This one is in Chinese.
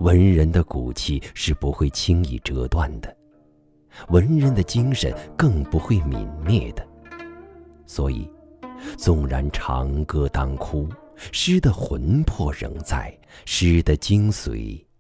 文人的骨气是不会轻易折断的，文人的精神更不会泯灭的。所以，纵然长歌当哭，诗的魂魄仍在，诗的精髓